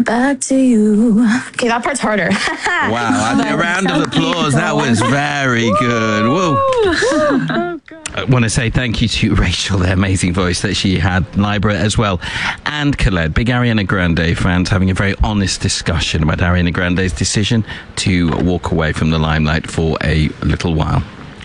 back to you. Okay, that part's harder. Wow, a round of applause. That was very good. Whoa. I want to say thank you to Rachel, the amazing voice that she had, Libra as well, and Khaled, big Ariana Grande fans, having a very honest discussion about Ariana Grande's decision to walk away from the limelight for a little while.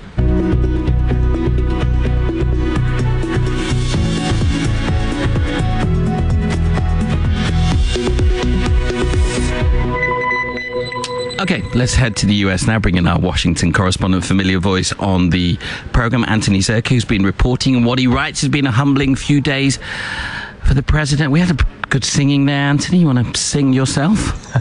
Okay, let's head to the US now, bringing our Washington correspondent, familiar voice on the program, Anthony Zirk, who's been reporting what he writes has been a humbling few days for the president. We had a good singing there, Anthony. You want to sing yourself?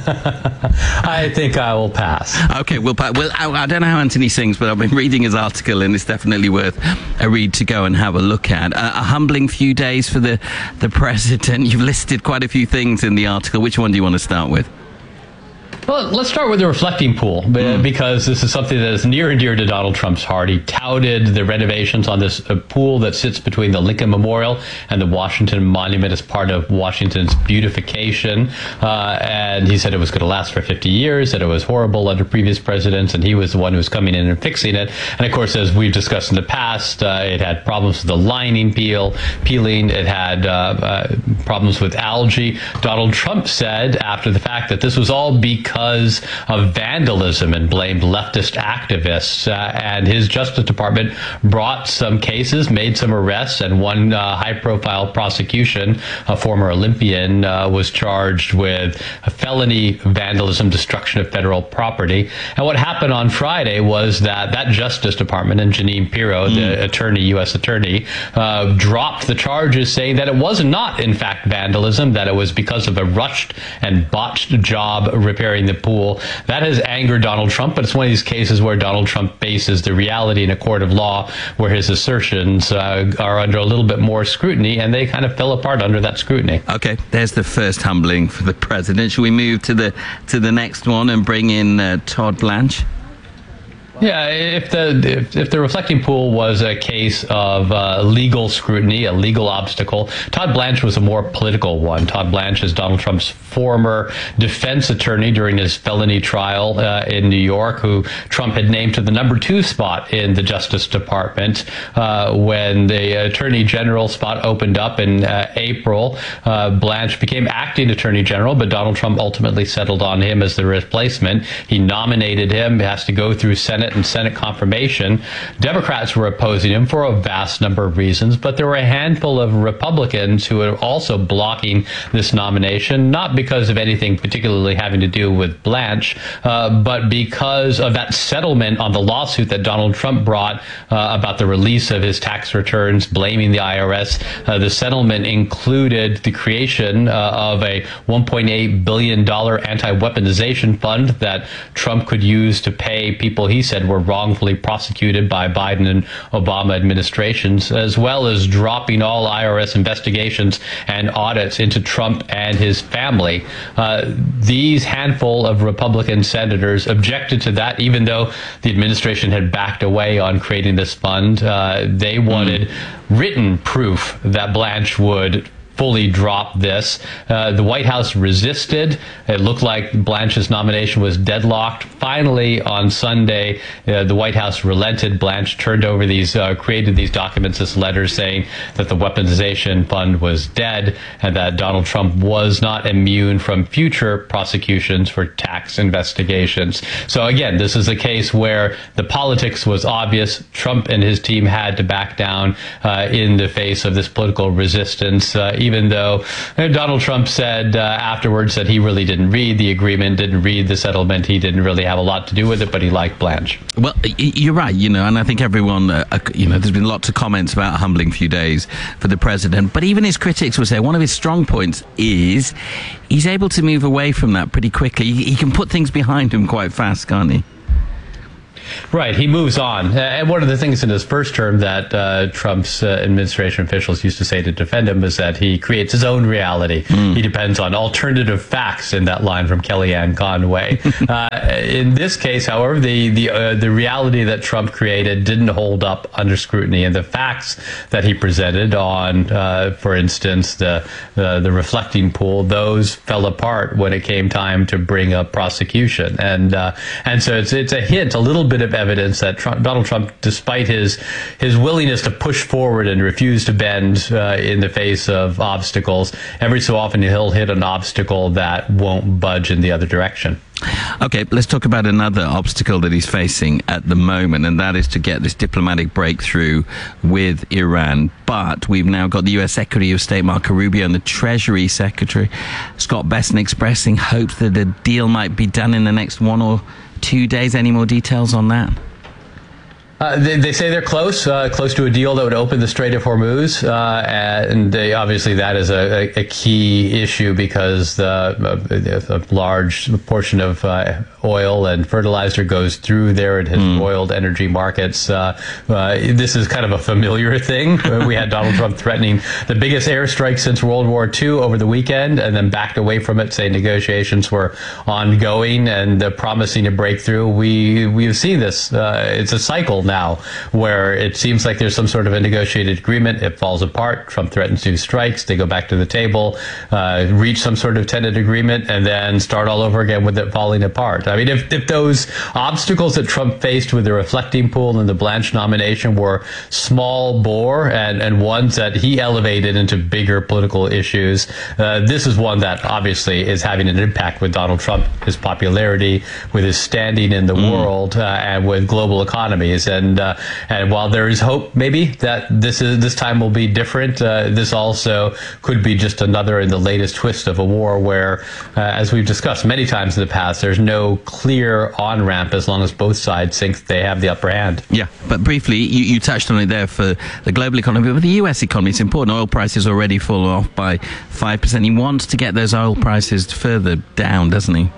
I think I will pass. Okay, we'll pass. Well, I don't know how Anthony sings, but I've been reading his article, and it's definitely worth a read to go and have a look at. A humbling few days for the president. You've listed quite a few things in the article. Which one do you want to start with? Well, let's start with the reflecting pool, because this is something that is near and dear to Donald Trump's heart. He touted the renovations on this pool that sits between the Lincoln Memorial and the Washington Monument as part of Washington's beautification. And he said it was going to last for 50 years, that it was horrible under previous presidents, and he was the one who was coming in and fixing it. And of course, as we've discussed in the past, it had problems with the lining peeling. It had problems with algae. Donald Trump said after the fact that this was all because of vandalism and blamed leftist activists. And his Justice Department brought some cases, made some arrests, and one high-profile prosecution, a former Olympian, was charged with felony vandalism, destruction of federal property. And what happened on Friday was that Justice Department and Jeanine Pirro, the U.S. attorney, dropped the charges, saying that it was not, in fact, vandalism, that it was because of a rushed and botched job repairing the pool. That has angered Donald Trump, but it's one of these cases where Donald Trump faces the reality in a court of law where his assertions are under a little bit more scrutiny, and they kind of fell apart under that scrutiny. Okay, there's the first humbling for the president. Shall we move to the next one and bring in Todd Blanche? Yeah, if the reflecting pool was a case of legal scrutiny, a legal obstacle, Todd Blanche was a more political one. Todd Blanche is Donald Trump's former defense attorney during his felony trial in New York, who Trump had named to the number 2 spot in the Justice Department. When the Attorney General spot opened up in April, Blanche became acting Attorney General, but Donald Trump ultimately settled on him as the replacement. He nominated him. It has to go through Senate and Senate confirmation. Democrats were opposing him for a vast number of reasons, but there were a handful of Republicans who were also blocking this nomination, not because of anything particularly having to do with Blanche, but because of that settlement on the lawsuit that Donald Trump brought about the release of his tax returns, blaming the IRS. The settlement included the creation of a $1.8 billion anti-weaponization fund that Trump could use to pay people he said were wrongfully prosecuted by Biden and Obama administrations, as well as dropping all IRS investigations and audits into Trump and his family. These handful of Republican senators objected to that, even though the administration had backed away on creating this fund. They wanted written proof that Blanche would fully drop this. The White House resisted. It looked like Blanche's nomination was deadlocked. Finally, on Sunday, the White House relented. Blanche turned over created these documents, this letter saying that the weaponization fund was dead and that Donald Trump was not immune from future prosecutions for tax investigations. So again, this is a case where the politics was obvious. Trump and his team had to back down in the face of this political resistance, even though Donald Trump said afterwards that he really didn't read the agreement, didn't read the settlement. He didn't really have a lot to do with it, but he liked Blanche. Well, you're right, and I think everyone, there's been lots of comments about a humbling few days for the president, but even his critics will say one of his strong points is he's able to move away from that pretty quickly. He can put things behind him quite fast, can't he? Right, he moves on. And one of the things in his first term that Trump's administration officials used to say to defend him is that he creates his own reality. He depends on alternative facts, in that line from Kellyanne Conway. In this case, however, the reality that Trump created didn't hold up under scrutiny, and the facts that he presented on, for instance, the reflecting pool, those fell apart when it came time to bring up prosecution. And so it's a hint, a little bit of evidence that Donald Trump, despite his willingness to push forward and refuse to bend in the face of obstacles, every so often he'll hit an obstacle that won't budge in the other direction. Okay, let's talk about another obstacle that he's facing at the moment, and that is to get this diplomatic breakthrough with Iran. But we've now got the U.S. Secretary of State Marco Rubio and the Treasury Secretary Scott Bessent expressing hopes that a deal might be done in the next 1 or 2 days. Any more details on that? They say they're close to a deal that would open the Strait of Hormuz, and obviously that is a key issue because a large portion of oil and fertilizer goes through there. It has roiled energy markets. This is kind of a familiar thing. We had Donald Trump threatening the biggest airstrike since World War II over the weekend, and then backed away from it, saying negotiations were ongoing and promising a breakthrough. We've seen this. It's a cycle now where it seems like there's some sort of a negotiated agreement. It falls apart. Trump threatens new strikes. They go back to the table, reach some sort of tentative agreement, and then start all over again with it falling apart. I mean, if those obstacles that Trump faced with the reflecting pool and the Blanche nomination were small bore and ones that he elevated into bigger political issues, this is one that obviously is having an impact with Donald Trump, his popularity, with his standing in the world, and with global economies. And while there is hope, maybe, that this time will be different, this also could be just another in the latest twist of a war where, as we've discussed many times in the past, there's no clear on-ramp as long as both sides think they have the upper hand. Yeah, but briefly, you touched on it there for the global economy, but the U.S. economy, it's important. Oil prices already fallen off by 5%. He wants to get those oil prices further down, doesn't he?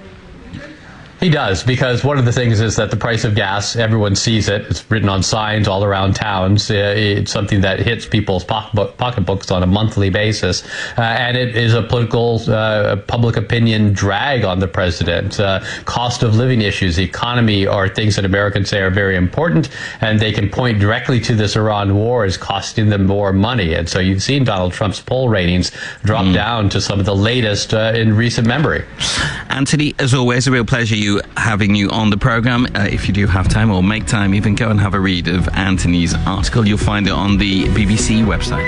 He does, because one of the things is that the price of gas, everyone sees it. It's written on signs all around towns. It's something that hits people's pocketbooks on a monthly basis. And it is a political, public opinion drag on the president. Cost of living issues, economy are things that Americans say are very important, and they can point directly to this Iran war as costing them more money. And so you've seen Donald Trump's poll ratings drop down to some of the latest in recent memory. Anthony, as always, a real pleasure having you on the program. If you do have time or make time, even go and have a read of Anthony's article. You'll find it on the BBC website.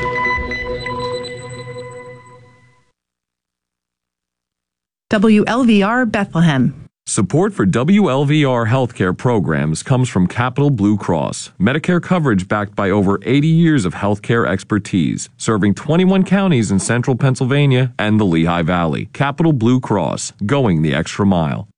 WLVR Bethlehem. Support for WLVR healthcare programs comes from Capital Blue Cross, Medicare coverage backed by over 80 years of healthcare expertise, serving 21 counties in central Pennsylvania and the Lehigh Valley. Capital Blue Cross, going the extra mile.